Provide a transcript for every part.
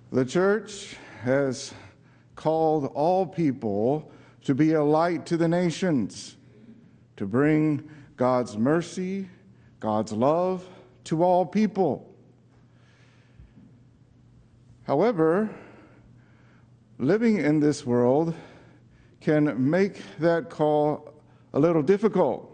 The church has called all people to be a light to the nations, to bring God's mercy, God's love to all people. However, living in this world can make that call a little difficult.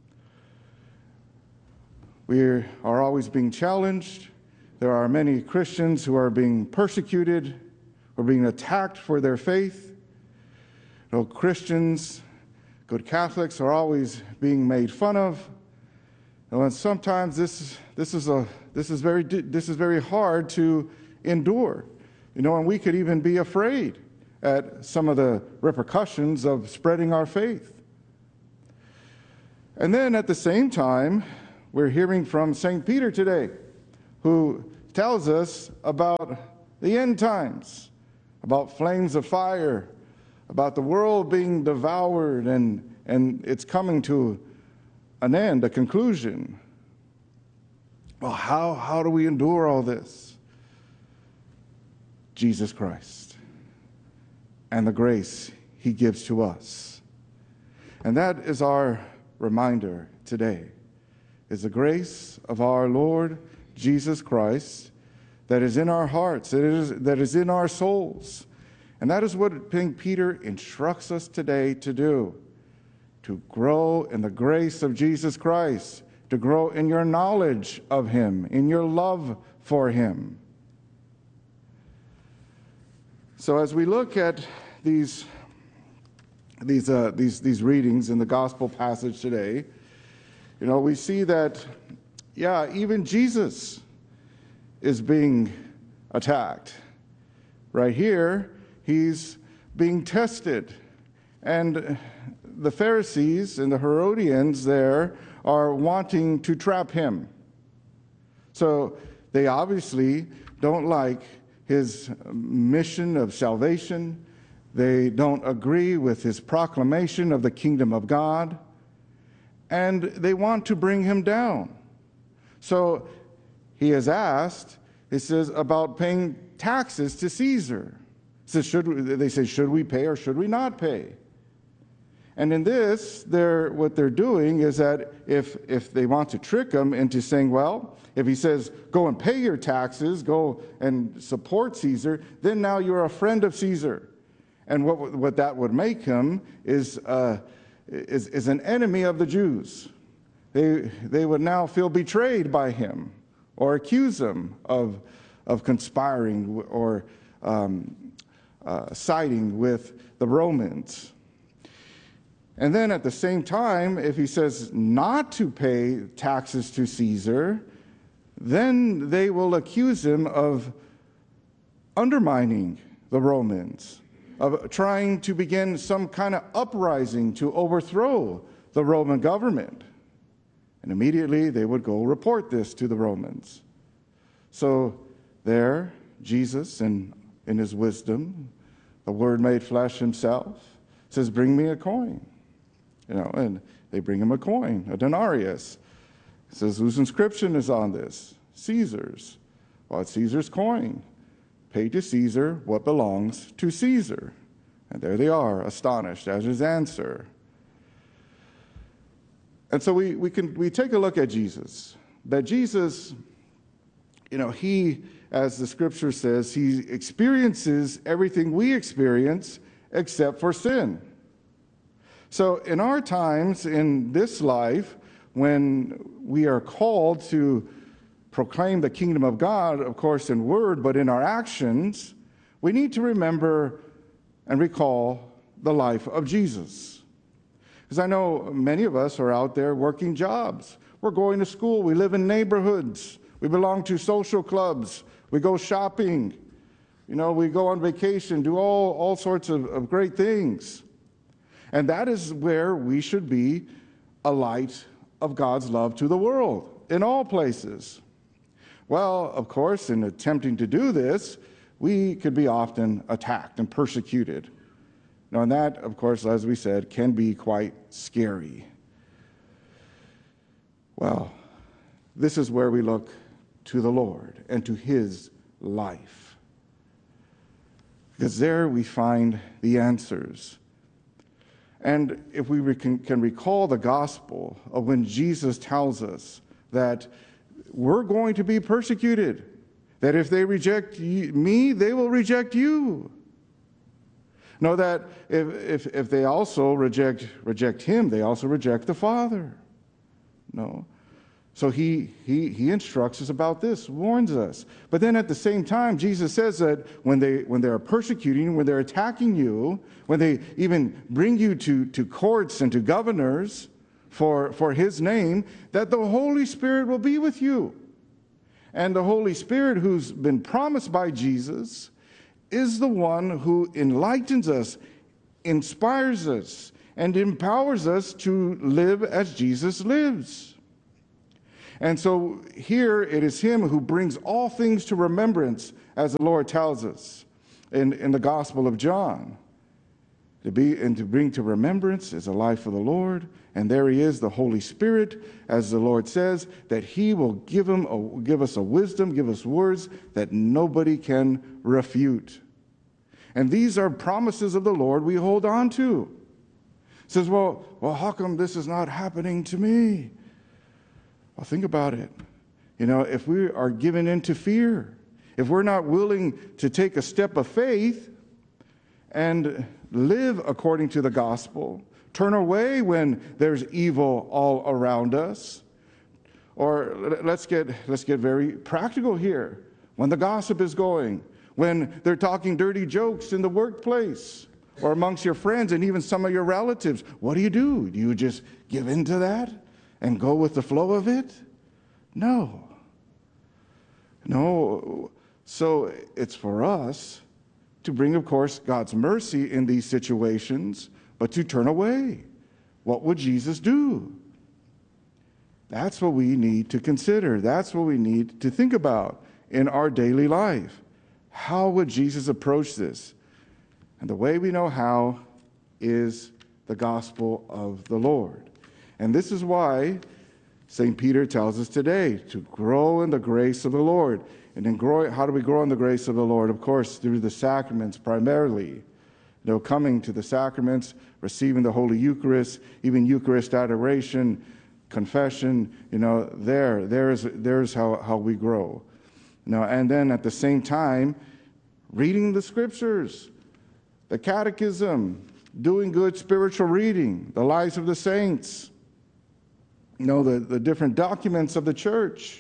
We are always being challenged. There are many Christians who are being persecuted or being attacked for their faith. Christians, good Catholics, are always being made fun of. And sometimes this is very hard to endure. And we could even be afraid at some of the repercussions of spreading our faith. And then at the same time, we're hearing from St. Peter today, who tells us about the end times, about flames of fire, about the world being devoured and it's coming to an end, a conclusion. Well, how do we endure all this? Jesus Christ and the grace he gives to us. And that is our reminder today, is the grace of our Lord Jesus Christ that is in our hearts, that is in our souls. And that is what St. Peter instructs us today to do, to grow in the grace of Jesus Christ, to grow in your knowledge of him, in your love for him. So as we look at these readings in the gospel passage today, we see that, even Jesus is being attacked. Right here, he's being tested. And the Pharisees and the Herodians there are wanting to trap him. So they obviously don't like his mission of salvation. They don't agree with his proclamation of the kingdom of God. And they want to bring him down. So he is asked, it says, about paying taxes to Caesar. They say, should we pay or should we not pay? And in this, what they're doing is that if they want to trick him into saying, well, if he says, go and pay your taxes, go and support Caesar, then now you're a friend of Caesar. And what that would make him is an enemy of the Jews. They would now feel betrayed by him or accuse him of conspiring or siding with the Romans. And then at the same time, if he says not to pay taxes to Caesar, then they will accuse him of undermining the Romans, of trying to begin some kind of uprising to overthrow the Roman government. And immediately they would go report this to the Romans. So there, Jesus, in his wisdom, the Word made flesh himself, says, bring me a coin. And they bring him a coin, a denarius. He says, whose inscription is on this? Caesar's. Well, it's Caesar's coin. Pay to Caesar what belongs to Caesar. And there they are, astonished at his answer. And so we take a look at Jesus. That Jesus, he, as the scripture says, he experiences everything we experience except for sin. So in our times, in this life, when we are called to proclaim the kingdom of God, of course, in word, but in our actions, we need to remember and recall the life of Jesus. Because I know many of us are out there working jobs. We're going to school. We live in neighborhoods. We belong to social clubs. We go shopping. We go on vacation, do all sorts of great things. And that is where we should be a light of God's love to the world, in all places. Well, of course, in attempting to do this, we could be often attacked and persecuted. Now, and that, of course, as we said, can be quite scary. Well, this is where we look to the Lord and to his life. because there we find the answers. And if we can recall the gospel of when Jesus tells us that we're going to be persecuted, that if they reject me, they will reject you. Know that if they also reject him, they also reject the Father. No. So he instructs us about this, warns us. But then at the same time, Jesus says that when they are persecuting, when they're attacking you, when they even bring you to courts and to governors for his name, that the Holy Spirit will be with you. And the Holy Spirit, who's been promised by Jesus, is the one who enlightens us, inspires us, and empowers us to live as Jesus lives. And so here it is him who brings all things to remembrance, as the Lord tells us in the Gospel of John. To bring to remembrance is a life of the Lord. And there he is, the Holy Spirit, as the Lord says, that he will give us a wisdom, give us words that nobody can refute. And these are promises of the Lord we hold on to. It says, well, how come this is not happening to me? Well, think about it. If we are given into fear, if we're not willing to take a step of faith and live according to the gospel, turn away when there's evil all around us, or let's get very practical here. When the gossip is going, when they're talking dirty jokes in the workplace or amongst your friends and even some of your relatives, what do? Do you just give in to that and go with the flow of it? No. So it's for us to bring, of course, God's mercy in these situations, but to turn away. What would Jesus do? That's what we need to consider. That's what we need to think about in our daily life. How would Jesus approach this? And the way we know how is the gospel of the Lord. And this is why St. Peter tells us today to grow in the grace of the Lord. And then how do we grow in the grace of the Lord? Of course, through the sacraments primarily. Coming to the sacraments, receiving the Holy Eucharist, even Eucharist adoration, confession, there's how we grow. And then at the same time, reading the scriptures, the catechism, doing good spiritual reading, the lives of the saints, the different documents of the church.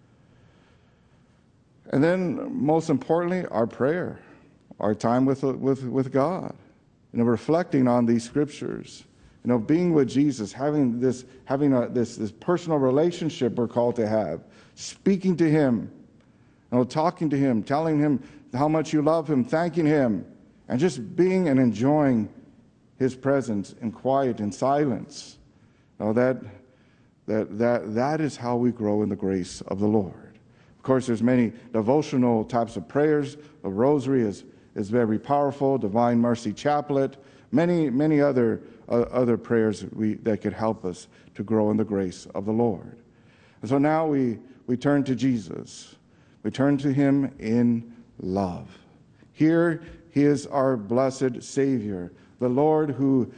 And then, most importantly, our prayer, our time with God, reflecting on these scriptures, being with Jesus, having this personal relationship we're called to have, speaking to him, talking to him, telling him how much you love him, thanking him, and just being and enjoying his presence in quiet and silence. That is how we grow in the grace of the Lord. Of course, there's many devotional types of prayers. The rosary is very powerful. Divine Mercy Chaplet, many other prayers that could help us to grow in the grace of the Lord. And so now we turn to Jesus. We turn to him in love. Here he is our blessed Savior, the Lord who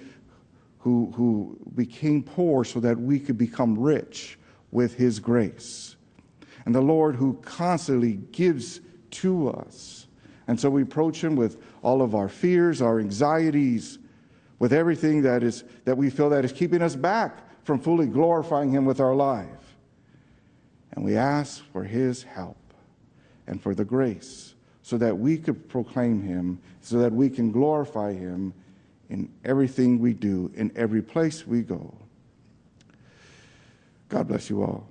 became poor so that we could become rich with his grace. And the Lord who constantly gives to us. And so we approach him with all of our fears, our anxieties, with everything that we feel that is keeping us back from fully glorifying him with our life. And we ask for his help and for the grace so that we could proclaim him, so that we can glorify him in everything we do, in every place we go. God bless you all.